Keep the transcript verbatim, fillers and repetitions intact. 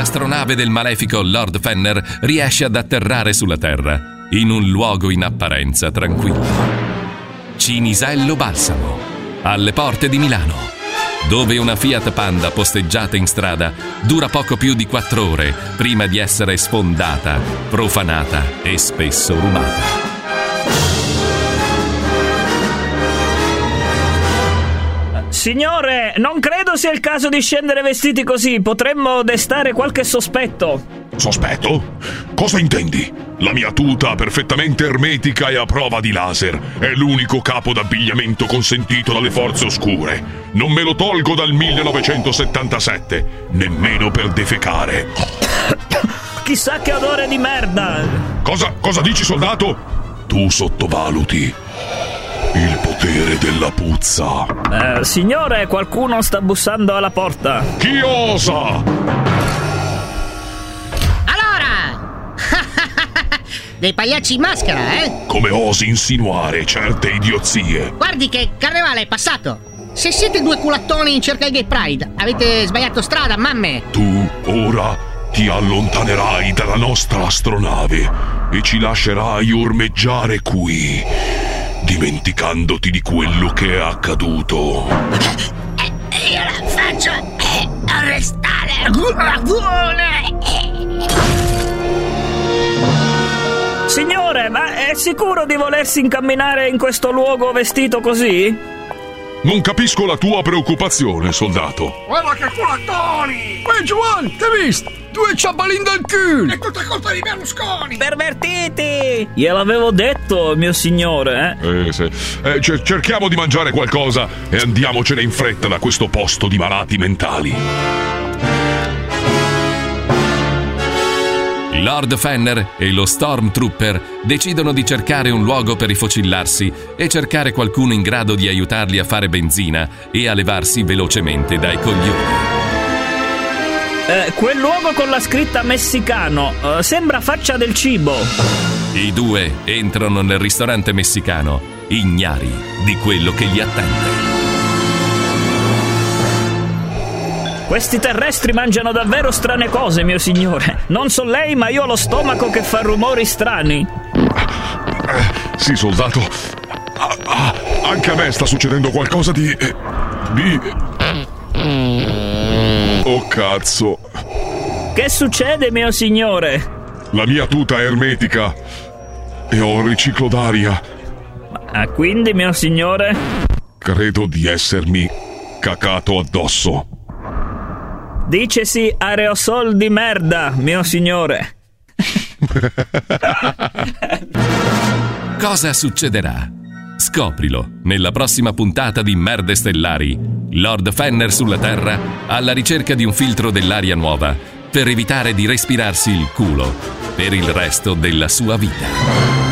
l'astronave del malefico Lord Fenner riesce ad atterrare sulla Terra, in un luogo in apparenza tranquillo. Cinisello Balsamo, alle porte di Milano, dove una Fiat Panda posteggiata in strada dura poco più di quattro ore prima di essere sfondata, profanata e spesso rubata. Signore, non credo sia il caso di scendere vestiti così. Potremmo destare qualche sospetto. Sospetto? Cosa intendi? La mia tuta perfettamente ermetica e a prova di laser è l'unico capo d'abbigliamento consentito dalle forze oscure. Non me lo tolgo dal millenovecentosettantasette, nemmeno per defecare. Chissà che odore di merda. Cosa, cosa dici, soldato? Tu sottovaluti il potere della puzza. Eh, signore, qualcuno sta bussando alla porta. Chi osa? Allora! Dei pagliacci in maschera, eh? Come osi insinuare certe idiozie? Guardi che carnevale è passato. Se siete due culattoni in cerca di Gay Pride, avete sbagliato strada, mamme. Tu ora ti allontanerai dalla nostra astronave e ci lascerai ormeggiare qui, dimenticandoti di quello che è accaduto. Io la faccio arrestare. Signore, ma è sicuro di volersi incamminare in questo luogo vestito così? Non capisco la tua preoccupazione, soldato. Guarda che culattoni! Ehi, Giovanni, t'hai visto? Due ciabalin dal culo! È tutta colpa di Berlusconi! Pervertiti! Gliel'avevo detto, mio signore, eh? Eh, sì. eh cer- cerchiamo di mangiare qualcosa e andiamocene in fretta da questo posto di malati mentali. Lord Fenner e lo Stormtrooper decidono di cercare un luogo per rifocillarsi e cercare qualcuno in grado di aiutarli a fare benzina e a levarsi velocemente dai coglioni. Eh, quel luogo con la scritta messicano eh, sembra faccia del cibo. I due entrano nel ristorante messicano, ignari di quello che li attende. Questi terrestri mangiano davvero strane cose, mio signore. Non so lei, ma io ho lo stomaco che fa rumori strani. Eh, sì, soldato. Ah, ah, anche a me sta succedendo qualcosa di... Eh, di... Oh, cazzo. Che succede, mio signore? La mia tuta è ermetica e ho un riciclo d'aria. Ah, quindi, mio signore? Credo di essermi cacato addosso. Dicesi aerosol di merda, mio signore. Cosa succederà? Scoprilo nella prossima puntata di Merde Stellari. Lord Fenner sulla Terra alla ricerca di un filtro dell'aria nuova per evitare di respirarsi il culo per il resto della sua vita.